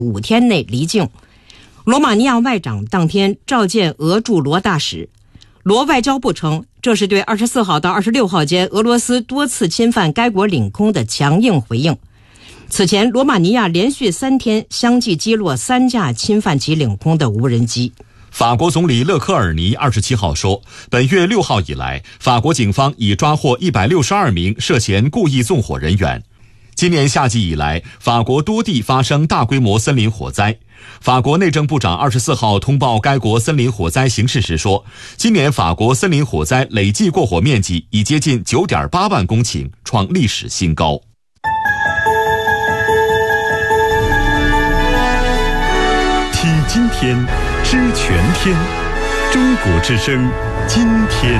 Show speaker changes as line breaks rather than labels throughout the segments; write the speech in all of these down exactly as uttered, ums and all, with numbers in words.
五天内离境。罗马尼亚外长当天召见俄驻罗大使，罗外交部称，这是对二十四号到二十六号间俄罗斯多次侵犯该国领空的强硬回应。此前，罗马尼亚连续三天相继击落三架侵犯其领空的无人机。
法国总理勒科尔尼二十七号说，本月六号以来，法国警方已抓获一百六十二名涉嫌故意纵火人员。今年夏季以来，法国多地发生大规模森林火灾。法国内政部长二十四号通报该国森林火灾形势时说，今年法国森林火灾累计过火面积已接近 九点八万公顷，创历史新高。
听今天，知全天，中国之声，今天。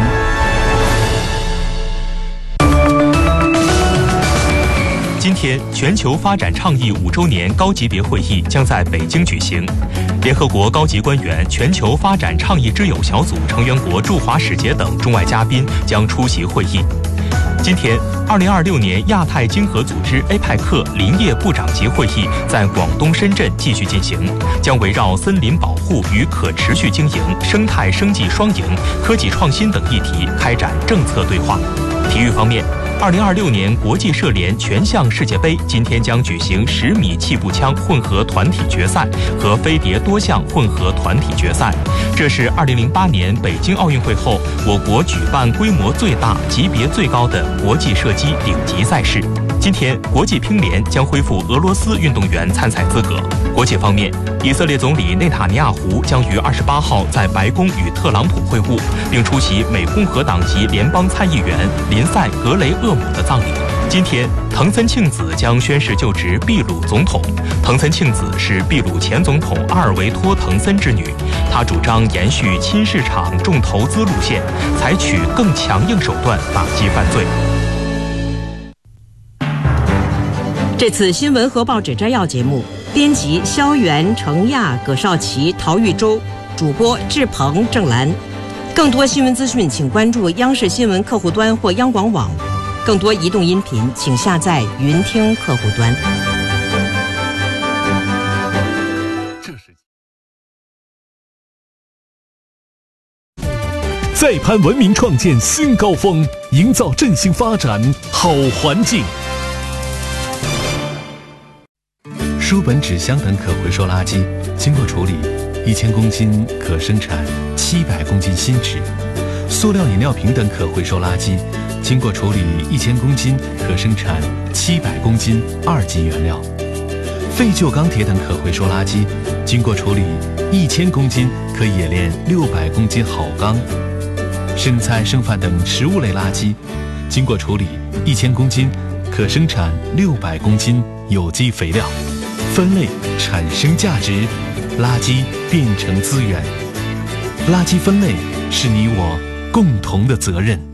今天，全球发展倡议五周年高级别会议将在北京举行。联合国高级官员、全球发展倡议之友小组成员国驻华使节等中外嘉宾将出席会议。今天，二零二六年亚太经合组织 A P E C 林业部长级会议在广东深圳继续进行，将围绕森林保护与可持续经营、生态生计双赢、科技创新等议题开展政策对话。体育方面，二零二六年国际射联全项世界杯今天将举行十米气步枪混合团体决赛和飞碟多项混合团体决赛。这是二零零八年北京奥运会后，我国举办规模最大、级别最高的国际射击顶级赛事。今天，国际乒联将恢复俄罗斯运动员参赛资格。国际方面，以色列总理内塔尼亚胡将于二十八号在白宫与特朗普会晤，并出席美共和党籍联邦参议员林赛·格雷厄姆的葬礼。今天，藤森庆子将宣誓就职秘鲁总统。藤森庆子是秘鲁前总统阿尔维托·藤森之女，她主张延续亲市场重投资路线，采取更强硬手段打击犯罪。
这次新闻和报纸摘要节目，编辑肖元、程亚、葛少奇、陶玉洲，主播志鹏、郑兰。更多新闻资讯，请关注央视新闻客户端或央广网。更多移动音频，请下载云听客户端。
再攀文明创建新高峰，营造振兴发展好环境。
书本、纸箱等可回收垃圾经过处理，一千公斤可生产七百公斤新纸；塑料饮料瓶等可回收垃圾经过处理，一千公斤可生产七百公斤二级原料；废旧钢铁等可回收垃圾经过处理，一千公斤可冶炼六百公斤好钢；生菜、剩饭等食物类垃圾经过处理，一千公斤可生产六百公斤有机肥料。分类产生价值，垃圾变成资源。垃圾分类是你我共同的责任。